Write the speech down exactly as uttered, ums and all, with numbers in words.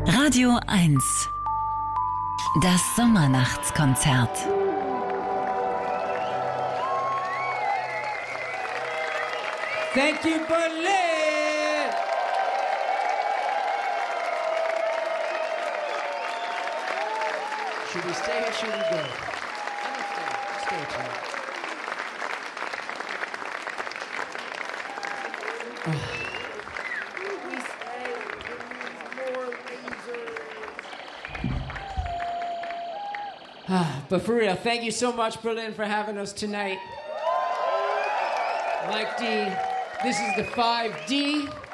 Radio eins. Das Sommernachtskonzert. Thank you, Berlin! Should we stay or should we go? Let's stay. Let's stay tonight. We stay. We need more lasers. But for real, thank you so much, Berlin, for having us tonight. Mike D, this is the five D.